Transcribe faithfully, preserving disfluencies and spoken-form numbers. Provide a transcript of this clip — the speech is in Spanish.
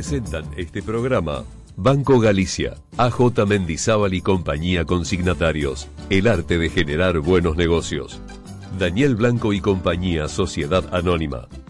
Presentan este programa Banco Galicia, A J Mendizábal y compañía consignatarios. El arte de generar buenos negocios. Daniel Blanco y compañía Sociedad Anónima.